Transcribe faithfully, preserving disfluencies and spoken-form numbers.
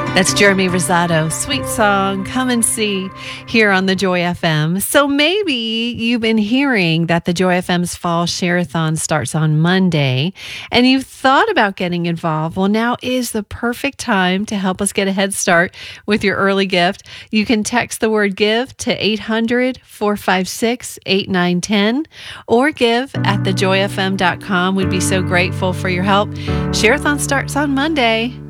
That's Jeremy Rosado, Sweet Song, Come and See, here on the Joy F M. So maybe you've been hearing that the Joy F M's Fall Share-a-thon starts on Monday, and you've thought about getting involved. Well, now is the perfect time to help us get a head start with your early gift. You can text the word GIVE to eight hundred, four five six, eight nine one zero or give at the joy f m dot com. We'd be so grateful for your help. Share-a-thon starts on Monday.